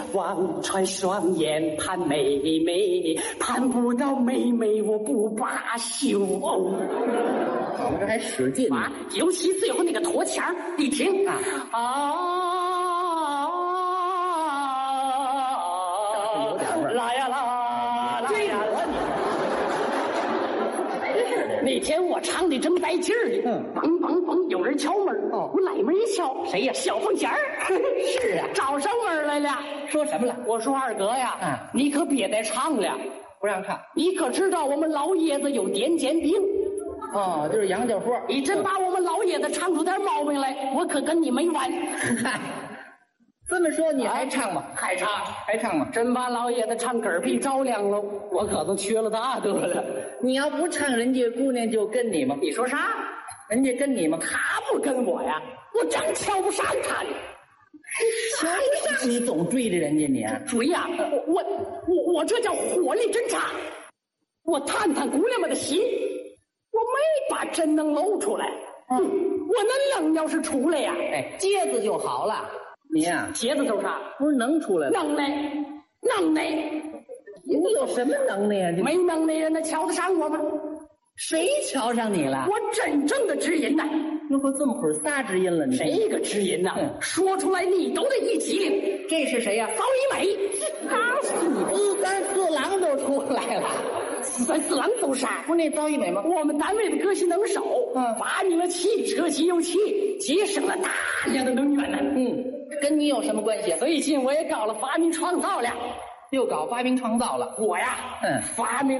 望穿双眼盼妹妹，盼不到妹妹我不罢休。 我们这还使劲呢。 尤其最后那个拖腔，你听有点味儿。 来呀来呀来！那天我唱的正带劲儿呢，梆梆梆，有人敲门我来门一敲，谁呀？小凤仙儿。 是啊， 找上门来了。 说什么了？ 我说二哥呀，你可别再唱了， 不让唱。 你可知道我们老爷子有癫痫病？ 哦，就是杨家伙。 你真把我们老爷子唱出点毛病来，我可跟你没完。 这么说你还唱吗？ 还唱吗？ 真把老爷子唱嗝屁着凉了，我可都缺了大德了。 你要不唱，人家姑娘就跟你吗？ 你说啥？ 人家跟你吗？ 他不跟我呀，我正瞧不上他呢。 瞧不上你，总追着人家你啊？ 追呀！我这叫火力侦察，我探探姑娘们的心，我没把真能露出来。我那冷要是出来呀， 疖子就好了。你呀， 疖子都啥？ 不是能出来了？ 能耐。 你有什么能耐呀？ 没能耐人能瞧得上我吗？ 谁瞧上你了？ 我真正的知音呐！ 哟呵，这么会儿仨知音了，你这个知音呐，说出来你都得一激灵。 这是谁呀？ 高一美， 四三四郎都出来了。 四三四郎都啥？ 不是那高一美吗？ 我们单位的革新能手，发明了汽车机油器，节省了大量的能源呢。 跟你有什么关系？ 最近我也搞了发明创造了， 又搞发明创造了。 我呀，发明。